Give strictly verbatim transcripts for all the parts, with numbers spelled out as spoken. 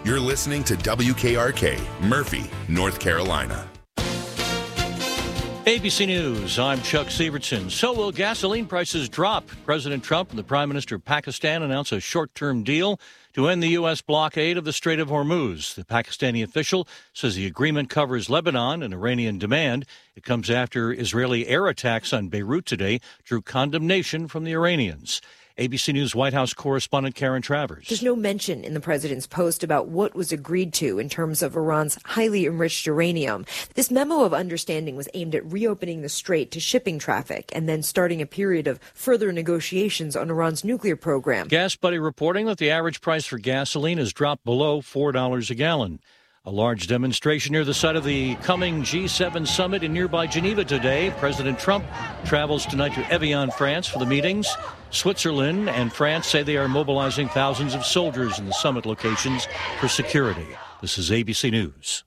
You're listening to W K R K, Murphy, North Carolina. A B C News, I'm Chuck Sievertson. So will gasoline prices drop? President Trump and the Prime Minister of Pakistan announce a short-term deal to end the U S blockade of the Strait of Hormuz. The Pakistani official says the agreement covers Lebanon and Iranian demand. It comes after Israeli air attacks on Beirut today drew condemnation from the Iranians. A B C News White House correspondent Karen Travers. There's no mention in the president's post about what was agreed to in terms of Iran's highly enriched uranium. This memo of understanding was aimed at reopening the strait to shipping traffic and then starting a period of further negotiations on Iran's nuclear program. Gas Buddy reporting that the average price for gasoline has dropped below four dollars a gallon. A large demonstration near the site of the coming G seven summit in nearby Geneva today. President Trump travels tonight to Evian, France for the meetings. Switzerland and France say they are mobilizing thousands of soldiers in the summit locations for security. This is A B C News.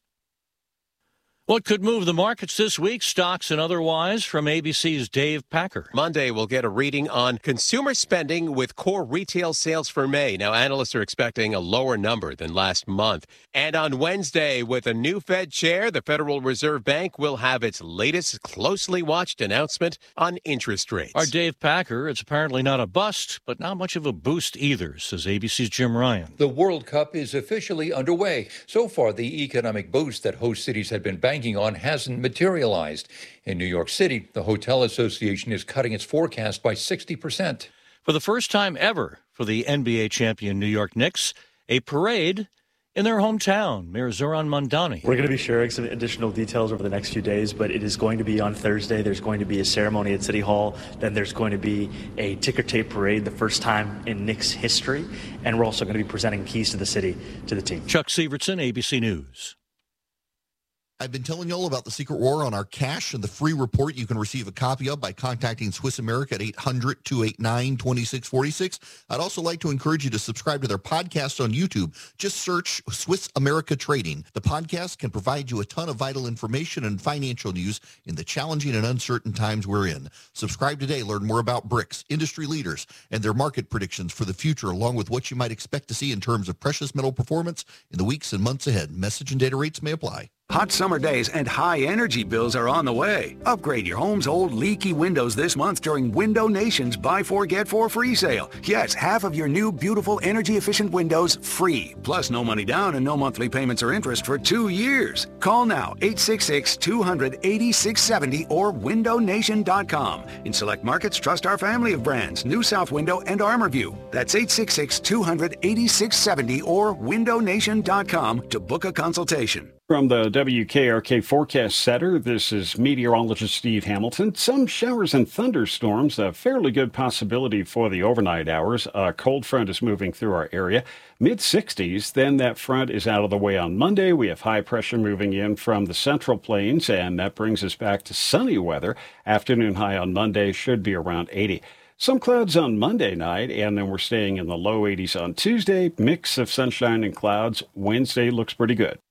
What could move the markets this week, stocks and otherwise, from A B C's Dave Packer. Monday, we'll get a reading on consumer spending with core retail sales for May. Now, analysts are expecting a lower number than last month. And on Wednesday, with a new Fed chair, the Federal Reserve Bank will have its latest closely watched announcement on interest rates. Our Dave Packer, it's apparently not a bust, but not much of a boost either, says A B C's Jim Ryan. The World Cup is officially underway. So far, the economic boost that host cities had been banking on hasn't materialized. In New York City, the Hotel Association is cutting its forecast by sixty percent. For the first time ever for the N B A champion New York Knicks, a parade in their hometown. Mayor Zoran Mondani. We're going to be sharing some additional details over the next few days, but it is going to be on Thursday. There's going to be a ceremony at City Hall. Then there's going to be a ticker tape parade, the first time in Knicks history. And we're also going to be presenting keys to the city to the team. Chuck Sievertson, A B C News. I've been telling you all about the secret war on our cash and the free report you can receive a copy of by contacting Swiss America at eight hundred, two eight nine, two six four six. I'd also like to encourage you to subscribe to their podcast on YouTube. Just search Swiss America Trading. The podcast can provide you a ton of vital information and financial news in the challenging and uncertain times we're in. Subscribe today. Learn more about BRICS, industry leaders, and their market predictions for the future, along with what you might expect to see in terms of precious metal performance in the weeks and months ahead. Message and data rates may apply. Hot summer days and high energy bills are on the way. Upgrade your home's old leaky windows this month during Window Nation's Buy Four Get Four free sale. Yes, half of your new beautiful energy efficient windows free. Plus no money down and no monthly payments or interest for two years. Call now eight six six, two hundred, eighty-six seventy or window nation dot com. In select markets, trust our family of brands, New South Window and ArmorView. That's eight six six, two hundred, eighty-six seventy or window nation dot com to book a consultation. From the W K R K Forecast Center, this is meteorologist Steve Hamilton. Some showers and thunderstorms, a fairly good possibility for the overnight hours. A cold front is moving through our area, mid sixties. Then that front is out of the way on Monday. We have high pressure moving in from the Central Plains, and that brings us back to sunny weather. Afternoon high on Monday should be around eighty. Some clouds on Monday night, and then we're staying in the low eighties on Tuesday. Mix of sunshine and clouds. Wednesday looks pretty good.